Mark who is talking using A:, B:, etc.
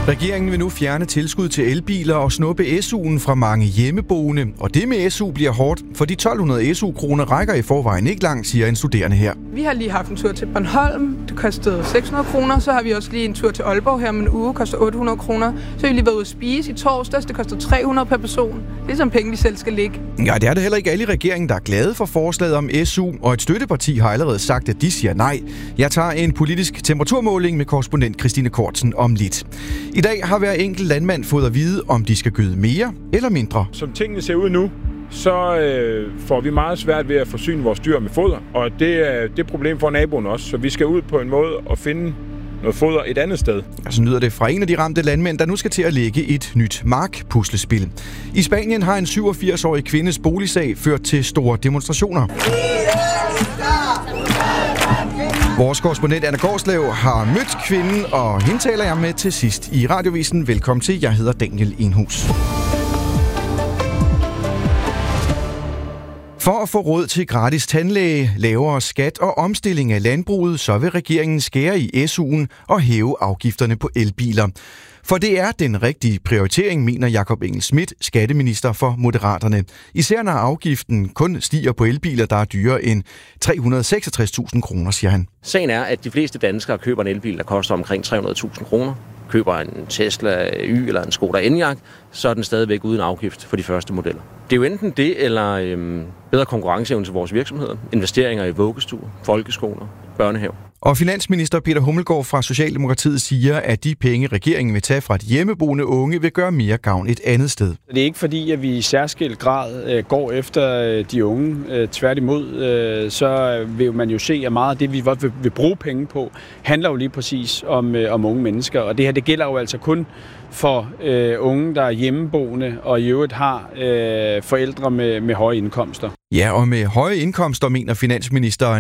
A: Regeringen vil nu fjerne tilskud til elbiler og snuppe SU'en fra mange hjemmeboende. Og det med SU bliver hårdt, for de 1200 SU-kroner rækker i forvejen ikke langt, siger en studerende her.
B: Vi har lige haft en tur til Bornholm. Det kostede 600 kroner. Så har vi også lige en tur til Aalborg her om en uge. Koster 800 kroner. Så har vi lige været ude at spise i torsdags. Det koster 300 per person. Det er som penge, vi selv skal lægge.
A: Ja, det er det heller ikke alle i regeringen, der er glade for forslaget om SU. Og et støtteparti har allerede sagt, at de siger nej. Jeg tager en politisk temperaturmåling med korrespondent Christine Kortsen om lidt. I dag har hver enkelt landmand fået at vide, om de skal gøde mere eller mindre.
C: Som tingene ser ud nu, så får vi meget svært ved at forsyne vores dyr med foder. Og det problem får naboen også. Så vi skal ud på en måde og finde noget foder et andet sted.
A: Og så lyder det fra en af de ramte landmænd, der nu skal til at lægge et nyt markpuslespil. I Spanien har en 87-årig kvindes boligsag ført til store demonstrationer. Vores korrespondent Anna Gårdslev har mødt kvinden, og hende taler jeg med til sidst i Radiovisen. Velkommen til, jeg hedder Daniel Enhus. For at få råd til gratis tandlæge, lavere skat og omstilling af landbruget, så vil regeringen skære i SU'en og hæve afgifterne på elbiler. For det er den rigtige prioritering, mener Jakob Engel-Schmidt, skatteminister for Moderaterne. Især når afgiften kun stiger på elbiler, der er dyrere end 366.000 kroner, siger han.
D: Sagen er, at de fleste danskere køber en elbil, der koster omkring 300.000 kroner. Køber en Tesla Y eller en Skoda Enyaq, så er den stadigvæk uden afgift for de første modeller. Det er jo enten det, eller bedre konkurrenceevne til vores virksomheder, investeringer i vuggestuer, folkeskoler, børnehaver.
A: Og finansminister Peter Hummelgaard fra Socialdemokratiet siger, at de penge, regeringen vil tage fra de hjemmeboende unge, vil gøre mere gavn et andet sted.
E: Det er ikke fordi, at vi i særskilt grad går efter de unge. Tværtimod, så vil man jo se, at meget af det, vi vil bruge penge på, handler jo lige præcis om unge mennesker. Og det her, det gælder jo altså kun for unge, der er hjemmeboende og i øvrigt har forældre med høje indkomster.
A: Ja, og med høje indkomster mener finansministeren,